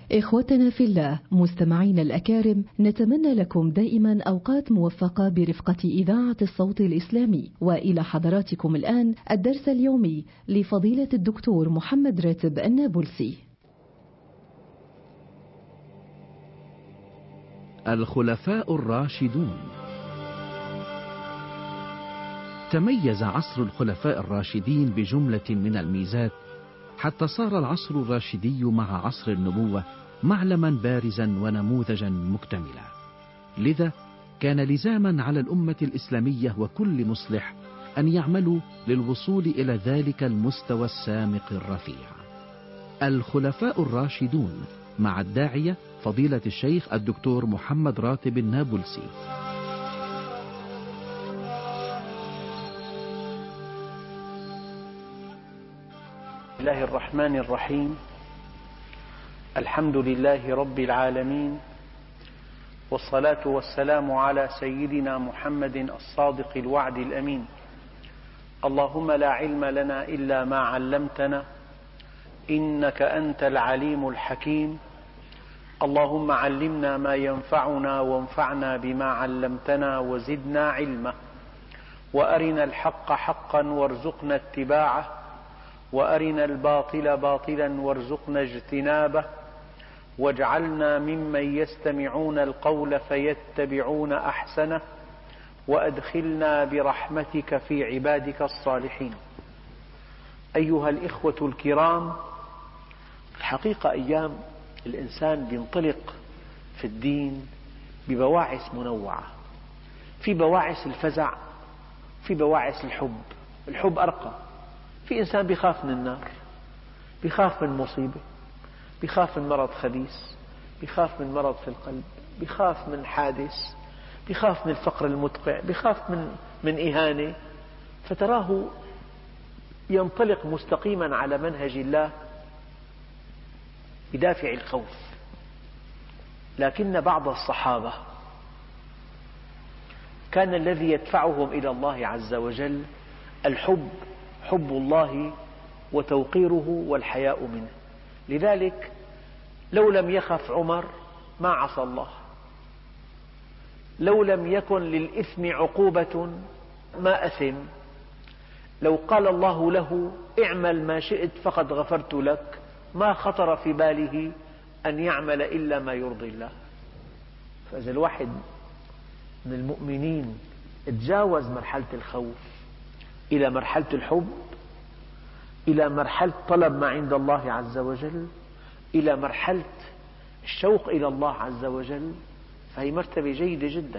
إخوتنا في الله، مستمعين الأكارم، نتمنى لكم دائما أوقات موفقة برفقة إذاعة الصوت الإسلامي. وإلى حضراتكم الآن الدرس اليومي لفضيلة الدكتور محمد راتب النابلسي. الخلفاء الراشدون. تميز عصر الخلفاء الراشدين بجملة من الميزات، حتى صار العصر الراشدي مع عصر النبوة معلما بارزا ونموذجا مكتملا. لذا كان لزاما على الأمة الإسلامية وكل مصلح أن يعملوا للوصول إلى ذلك المستوى السامق الرفيع. الخلفاء الراشدون مع الداعية فضيلة الشيخ الدكتور محمد راتب النابلسي. بسم الله الرحمن الرحيم. الحمد لله رب العالمين، والصلاة والسلام على سيدنا محمد الصادق الوعد الأمين. اللهم لا علم لنا إلا ما علمتنا، إنك أنت العليم الحكيم. اللهم علمنا ما ينفعنا وانفعنا بما علمتنا وزدنا علما، وأرنا الحق حقا وارزقنا اتباعه، وأرنا الباطل باطلا وارزقنا اجتنابه، واجعلنا ممن يستمعون القول فيتبعون أحسنه، وأدخلنا برحمتك في عبادك الصالحين. أيها الإخوة الكرام، الحقيقة أيام الإنسان بينطلق في الدين ببواعث منوعة، في بواعث الفزع، في بواعث الحب. الحب أرقى. في إنسان بيخاف من النار، بيخاف من مصيبة، بيخاف من مرض خبيث، بيخاف من مرض في القلب، بيخاف من حادث، بيخاف من الفقر المدقع، بيخاف من إهانة، فتراه ينطلق مستقيما على منهج الله بدافع الخوف. لكن بعض الصحابة كان الذي يدفعهم إلى الله عز وجل الحب، حب الله وتوقيره والحياء منه. لذلك لو لم يخف عمر ما عصى الله، لو لم يكن للإثم عقوبة ما أثم، لو قال الله له اعمل ما شئت فقد غفرت لك ما خطر في باله أن يعمل إلا ما يرضي الله. فإذا الواحد من المؤمنين تجاوز مرحلة الخوف إلى مرحلة الحب، إلى مرحلة طلب ما عند الله عز وجل، إلى مرحلة الشوق إلى الله عز وجل، فهي مرتبة جيدة جدا.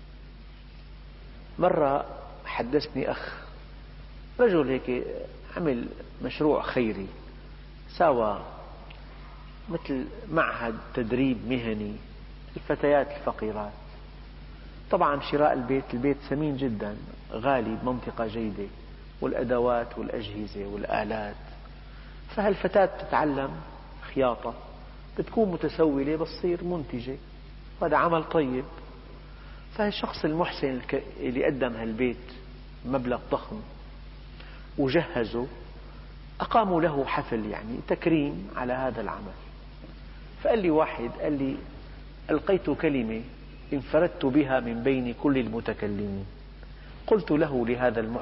مرة حدثني أخ، رجل هيك عمل مشروع خيري، ساوى مثل معهد تدريب مهني للفتيات الفقيرات. طبعا شراء البيت ثمين جدا، غالي بمنطقة جيدة، والأدوات والأجهزة والآلات. فهالفتاة تتعلم خياطة، بتكون متسولة بتصير منتجة، وهذا عمل طيب. فالشخص المحسن اللي قدم هالبيت مبلغ ضخم وجهزه، أقاموا له حفل يعني تكريم على هذا العمل. فقال لي واحد، قال لي ألقيت كلمة انفردت بها من بين كل المتكلمين. قلت له لهذا